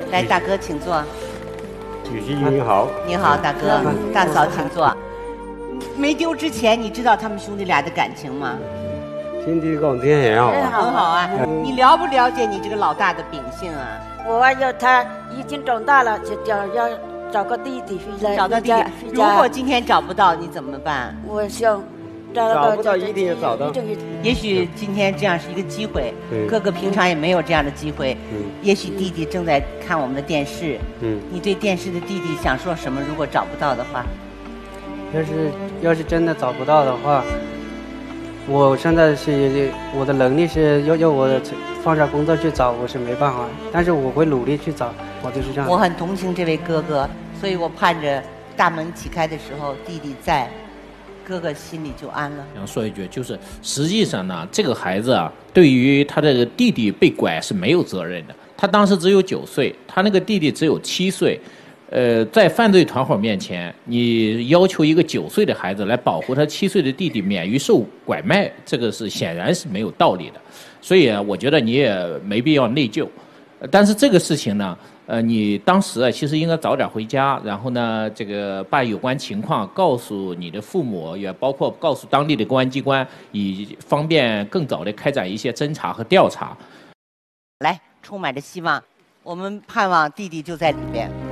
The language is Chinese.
来，大哥请坐。 主席您好。 你好，大哥，大嫂请坐。没丢之前，你知道他们兄弟俩的感情吗？ 兄弟感情很好啊。 很好啊。你了不了解你这个老大的秉性啊？ 我要他已经长大了，就要找个弟弟回来。 找到弟弟，如果今天找不到，你怎么办？ 我想找不到一定要找到。 也许今天这样是一个机会，哥哥平常也没有这样的机会。也许弟弟正在看我们的电视。你对电视的弟弟想说什么？如果找不到的话， 要是真的找不到的话，我现在是我的能力是要我放下工作去找，我是没办法，但是我会努力去找，我就是这样。 我很同情这位哥哥，所以我盼着大门启开的时候，弟弟在。哥哥心里就安了。 想说一句，就是实际上呢，这个孩子啊，对于他这个弟弟被拐是没有责任的。他当时只有9岁，他那个弟弟只有7岁。在犯罪团伙面前，你要求一个9岁的孩子来保护他7岁的弟弟免于受拐卖，这个是显然是没有道理的。所以我觉得你也没必要内疚。但是这个事情呢，你当时啊，其实应该早点回家，然后呢，这个把有关情况告诉你的父母，也包括告诉当地的公安机关，以方便更早的开展一些侦查和调查。 来，充满着希望，我们盼望弟弟就在里边。